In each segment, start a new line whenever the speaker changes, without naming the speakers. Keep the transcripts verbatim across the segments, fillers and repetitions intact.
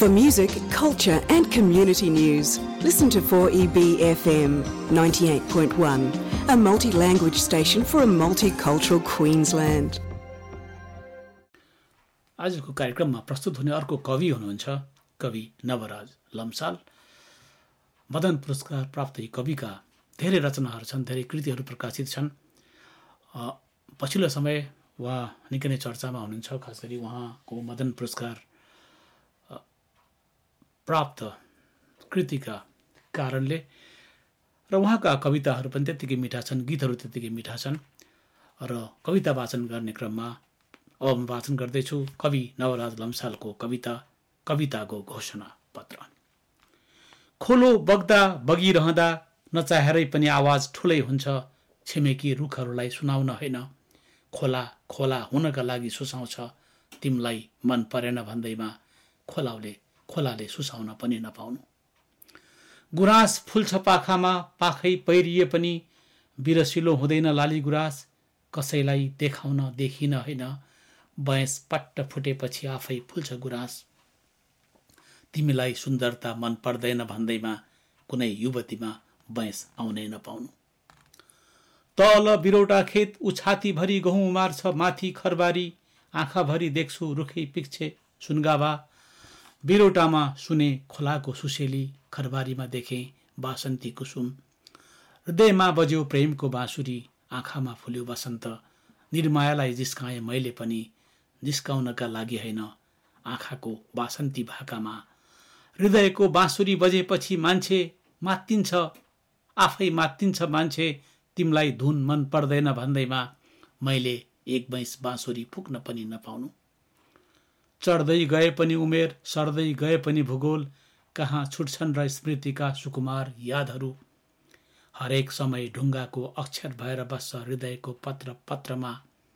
For music, culture and community news, listen to four E B F M ninety-eight point one, a multi-language station for a multicultural Queensland.
आजको कार्यक्रममा प्रस्तुत हुने अर्को कवि हुनुहुन्छ कवि नवराज लम्साल। मदन पुरस्कार प्राप्त कविका धेरै रचनाहरू छन्, धेरै कृतिहरू प्रकाशित छन्। पछिल्लो समय उहाँ निकै नै चर्चामा हुनुहुन्छ, खास गरी उहाँको मदन पुरस्कार प्राप्त कृतिका कारणले र उहाँका कविताहरू पनि त्यत्तिकै मिठा छन्, गीतहरू त्यत्तिकै मिठा छन्। र कविता वाचन गर्ने क्रममा अब म वाचन गर्दैछु कवि नवराज लम्सालको कविता कविताको घोषणा पत्र। खोलो बग्दा बगिरहँदा नचाहेरै पनि आवाज ठुलै हुन्छ, छिमेकी रुखहरूलाई सुनाउन होइन, खोला खोला हुनका लागि सुसाउँछ, तिमीलाई मन परेन भन्दैमा खोलाले खोलाले सुसाउन पनि नपाउनु। गुराँस फुल्छ पाखामा, पाखै पैरिए पनि बिरसिलो हुँदैन लाली गुराँस, कसैलाई देखाउन देखिन होइन, बयस पट्ट फुटेपछि आफै फुल्छ गुराँस। तिमीलाई सुन्दरता मन पर्दैन भन्दैमा कुनै युवतीमा बयस आउनै नपाउनु। तल बिरौटा खेत उछातीभरि गहुँ उमार्छ, माथि खरबारी आँखाभरि देख्छु रुखै पिक्छे सुनगाभा। बिरौटामा सुने खोलाको सुसेली, खरबारीमा देखेँ बासन्ती कुसुम। हृदयमा बज्यो प्रेमको बाँसुरी, आँखामा फुल्यो बसन्त। निर्मायालाई जिस्काएँ मैले पनि, जिस्काउनका लागि होइन, आँखाको बासन्ती भाकामा। हृदयको बाँसुरी बजेपछि मान्छे मात्तिन्छ, आफै मात्तिन्छ मान्छे, तिमीलाई धुन मन पर्दैन भन्दैमा मैले एक बैंस बाँसुरी फुक्न पनि नपाउनु। चढ्दै गए पनि उमेर, सर्दै गए पनि भूगोल, कहाँ छुट्छन् र स्मृतिका सुकुमार यादहरू। हरेक समय ढुङ्गाको अक्षर भएर बस्छ हृदयको पत्र पत्रमा।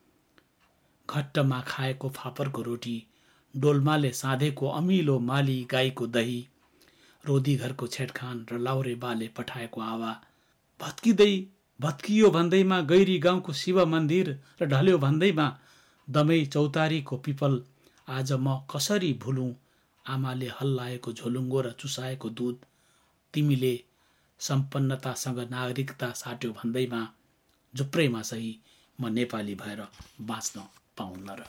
घट्टमा खाएको फापरको रोटी, डोल्माले साँधेको अमिलो माली गाईको दही, रोदी घरको छेडखान र लाउरे बाले पठाएको आवा। भत्किँदै भत्कियो भन्दैमा गैरी गाउँको शिव मन्दिर र ढल्यो भन्दैमा दमै चौतारीको पिपल। आज म कसरी भुलौँ आमाले हल्लाएको झोलुङ्गो र चुसाएको दुध। तिमीले सम्पन्नतासँग नागरिकता साट्यो भन्दैमा झुप्रेमा सही म नेपाली भएर बाँच्न पाउन्न र।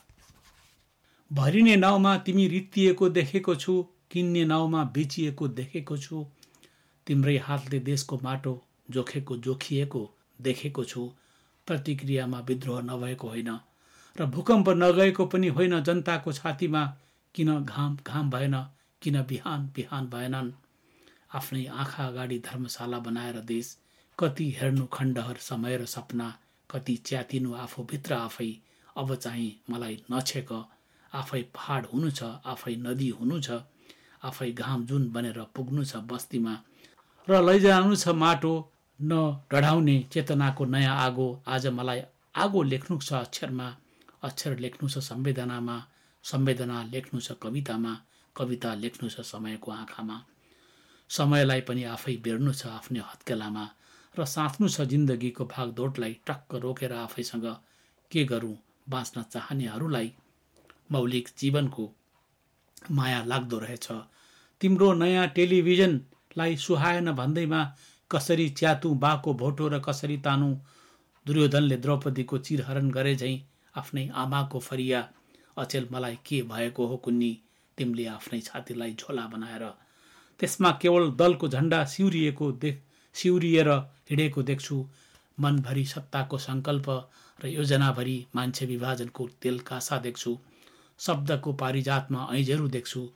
भरिने नाउँमा तिमी रित्तिएको देखेको छु, किन्ने नाउँमा बेचिएको देखेको छु। तिम्रै हातले देशको माटो जोखेको जोखिएको देखेको छु। प्रतिक्रियामा विद्रोह नभएको होइन र भूकम्प नगएको पनि होइन जनताको छातीमा। किन घाम घाम भएन, किन बिहान बिहान भएनन्। आफ्नै आँखा अगाडि धर्मशाला बनाएर देश, कति हेर्नु खण्डहर समय र सपना, कति च्यातिनु आफूभित्र आफै। अब चाहिँ मलाई नछेक, आफै पहाड हुनु छ, आफै नदी हुनु छ, आफै घाम जुन बनेर पुग्नु छ बस्तीमा र लैजानु छ माटो। न डढाउने चेतनाको नयाँ आगो, आज मलाई आगो लेख्नु छ अक्षरमा, अक्षर लेख्नु छ संवेदनामा, संवेदना लेख्नु छ कवितामा, कविता लेख्नु छ समयको आँखामा। समयलाई पनि आफै बेर्नु छ आफ्नै हत्केलामा र साँच्नु छ जिन्दगीको भागदौडलाई टक्क रोकेर आफैसँग। के गरौँ बाँच्न चाहनेहरूलाई, मौलिक जीवनको माया लाग्दो रहेछ। तिम्रो नयाँ टेलिभिजनलाई सुहाएन भन्दैमा कसरी च्यातु बाको भोटो र कसरी तानु। दुर्योधनले द्रौपदीको चिरहरण गरे झैँ आफ्नै आमाको फरिया। अचेल मलाई के भएको हो कुन्नी, तिमीले आफ्नै छातीलाई झोला बनाएर। त्यसमा केवल दलको झण्डा सिउरिएको देख सिउरिएर हिँडेको देख्छु। मनभरि सत्ताको सङ्कल्प र योजनाभरि मान्छे विभाजनको तेल कासा देख्छु। शब्दको पारिजातमा ऐँजेरू देख्छु,